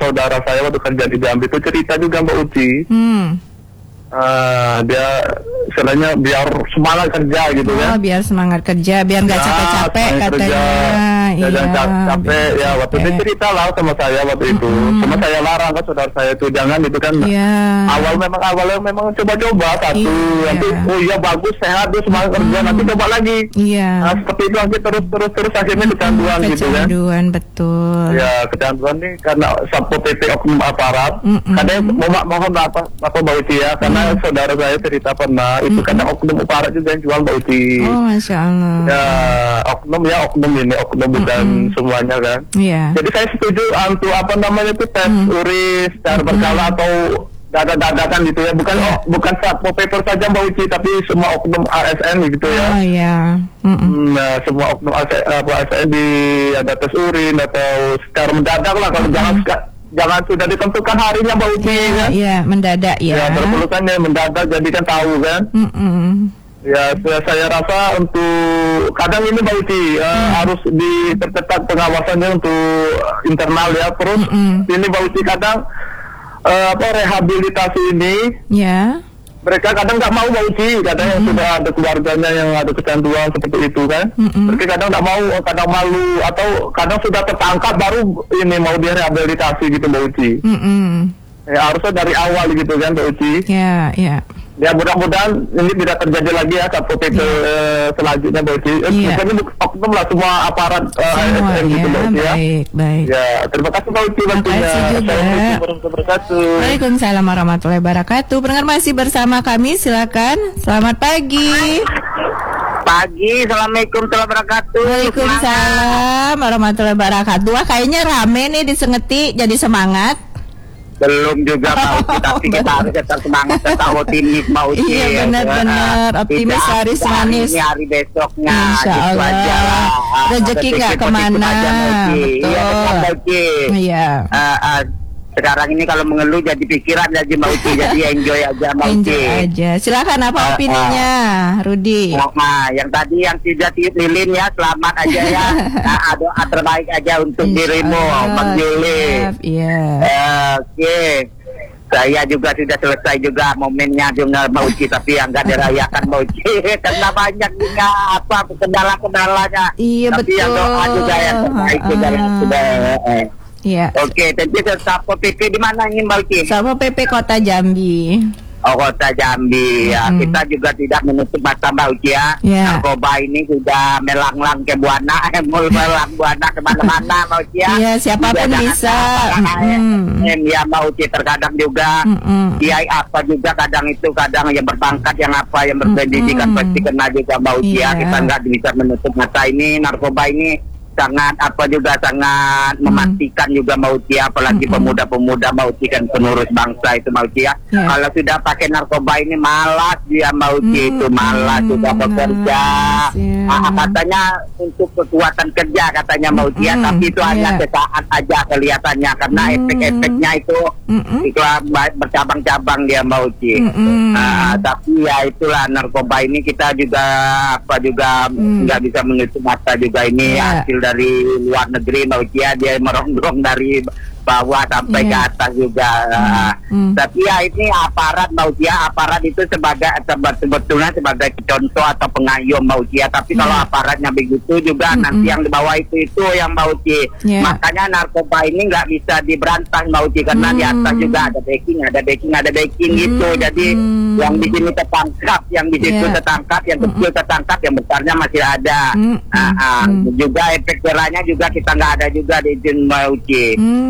saudara saya waktu kerja di Jambi itu cerita juga Mbak Uci. Dia istilahnya biar semangat kerja gitu ya. Biar semangat kerja, biar nggak capek-capek katanya. Jangan capek ya. Waktu dia cerita lah sama saya waktu itu. Cuma saya larang kan saudara saya itu jangan itu kan. Awalnya memang coba-coba satu. Nanti bagus sehat dia semangat kerja. Nanti coba lagi. Nah, seperti itu nanti terus akhirnya kecanduan gitu kan. Kecanduan betul. Ya kecanduan nih karena Satpol PP oknum aparat. Kadang mohon apa Mbak Uci ya, karena saudara saya cerita pernah itu karena oknum aparat juga yang jual Mbak Uci. Masya Allah. Ya oknum ini bukan semuanya kan. Jadi saya setuju untuk apa namanya itu tes urin secara berkala atau dadakan gitu ya, bukan Satpol PP saja Mbak Uci, tapi semua oknum ASN gitu ya. Nah, semua oknum ASN ada tes urin atau secara mendadak lah, kalau jangan sudah ditentukan harinya Mbak Uci kan. Mendadak ya. Ya berpelukannya mendadak, jadi kan tahu kan. Ya saya rasa untuk kadang ini Mbak Uci harus diperketat pengawasannya untuk internal ya. Terus ini Mbak Uci kadang rehabilitasi ini mereka kadang nggak mau Mbak Uci, kadang yang sudah ada keluarganya yang ada kecanduan seperti itu kan. Mereka kadang nggak mau, kadang malu, atau kadang sudah tertangkap baru ini mau direhabilitasi gitu Mbak Uci. Ya harusnya dari awal gitu kan Mbak Uci. Ya mudah-mudahan ini tidak terjadi lagi ya Satpol PP selanjutnya Mbak Uci. Bukannya oknum lah semua aparat ASN gitu Mbak Uci ya. Baik. Ya terima kasih Mbak Uci waktunya. Assalamualaikum warahmatullahi wabarakatuh. Waalaikumsalam warahmatullahi wabarakatuh. Pendengar masih bersama kami, silakan. Selamat pagi. Assalamualaikum warahmatullahi wabarakatuh. Waalaikumsalam warahmatullahi wabarakatuh. Wah, kayaknya rame nih di Sengeti, jadi semangat. Belum juga Mbak Uci, tapi kita harus tetap semangat, tetap optimis Mbak Uci. Iya benar-benar optimis, laris manis. Ini hari besoknya. Insya Allah. Rezeki nggak kemana. Betul. Iya. Sekarang ini kalau mengeluh jadi pikiran aja Mbak Uci, jadi enjoy aja Mbak Uci. Enjoy aja. Silakan apa opininya, Rudi? Nah, yang tadi yang tidak tiup lilin ya, selamat aja ya. Doa terbaik aja untuk dirimu, Bang Juli. Oke. Saya juga sudah selesai juga momennya dengan Mbak Uci, tapi yang nggak dirayakan Mbak Uci karena banyak juga kendala-kendalanya. Iya tapi betul. Yang doa juga yang terbaik juga yang sudah. Oke, tentu Satpol PP di mana ini Mbak Uci? Satpol PP Kota Jambi. Kota Jambi ya. Kita juga tidak menutup mata Mbak Uci ya. Narkoba ini sudah melanglang ke buana, melang buana kemana-mana Mbak Uci ya. Iya, siapapun bisa. Ya Mbak Uci, terkadang juga kiai apa juga kadang yang berpangkat, yang apa yang berpendidikan pasti kena juga Mbak Uci ya. Kita nggak bisa menutup mata ini. Narkoba ini sangat mematikan juga Mbak Uci, apalagi pemuda-pemuda Mbak Uci kan penerus bangsa itu Mbak Uci ya. Kalau sudah pakai narkoba ini malas dia Mbak Uci, itu malas sudah bekerja. Katanya untuk kekuatan kerja katanya Mbak Uci ya, tapi itu hanya sesaat aja kelihatannya karena efek-efeknya itu bercabang-cabang dia Mbak Uci. Tapi ya itulah narkoba ini kita juga nggak bisa menutup mata juga ini hasil dari luar negeri Mbak Uci ya, dia merongrong dari bawah sampai ke atas juga. Tapi ya ini aparat Mbak Uci ya, aparat itu sebetulnya sebagai contoh atau pengayom Mbak Uci ya. Tapi kalau aparatnya begitu juga nanti yang di bawah itu yang Mbak Uci. Makanya narkoba ini nggak bisa diberantas Mbak Uci karena di atas juga ada backing gitu. Jadi yang di sini tertangkap, yang di situ tertangkap, yang kecil tertangkap, yang besarnya masih ada. Juga efek jerahnya juga kita nggak ada juga di Mbak Uci.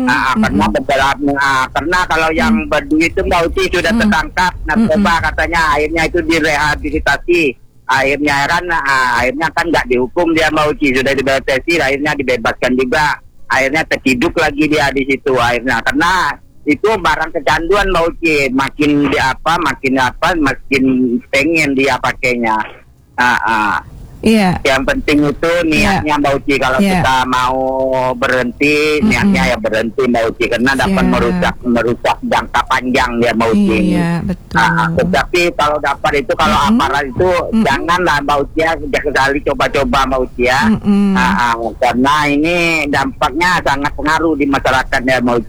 Karena kalau yang berduit itu Mbak Uci sudah tertangkap narkoba katanya, akhirnya itu direhabilitasi, akhirnya kan nggak dihukum dia Mbak Uci, sudah direhabilitasi, akhirnya dibebaskan juga, akhirnya terciduk lagi dia di situ akhirnya, karena itu barang kecanduan Mbak Uci, makin pengen dia pakainya. Yang penting itu niatnya Mbak Uci, kalau kita mau berhenti niatnya ya berhenti Mbak Uci, karena dapat merusak jangka panjang ya Mbak Uci. Tetapi kalau dapat itu, kalau aparat itu janganlah Mbak Uci ya, sekali coba-coba Mbak Uci ya. Karena ini dampaknya sangat pengaruh di masyarakat ya Mbak Uci.